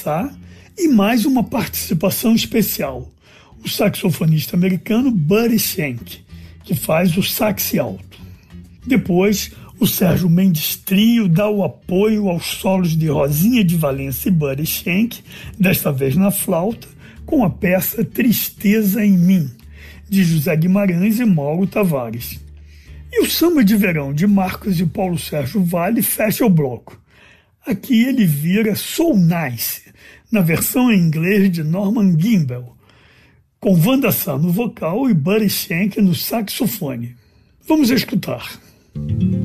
começar, e mais uma participação especial, o saxofonista americano Buddy Shank, que faz o sax alto. Depois, o Sérgio Mendes Trio dá o apoio aos solos de Rosinha de Valença e Buddy Shank, desta vez na flauta, com a peça Tristeza em Mim, de José Guimarães e Mauro Tavares. E o Samba de Verão de Marcos e Paulo Sérgio Vale fecha o bloco. Aqui ele vira So Nice, na versão em inglês de Norman Gimbel, com Wanda Sá no vocal e Buddy Shank no saxofone. Vamos escutar.